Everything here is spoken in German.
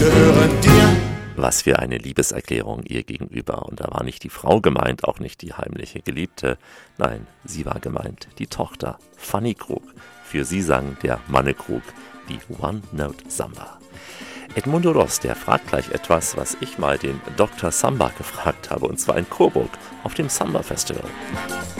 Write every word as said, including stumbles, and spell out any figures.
gehören dir. Was für eine Liebeserklärung ihr gegenüber. Und da war nicht die Frau gemeint, auch nicht die heimliche Geliebte. Nein, sie war gemeint, die Tochter, Fanny Krug. Für sie sang der Manne Krug die One-Note-Samba. Edmundo Ross, der fragt gleich etwas, was ich mal den Doktor Samba gefragt habe, und zwar in Coburg auf dem Samba Festival.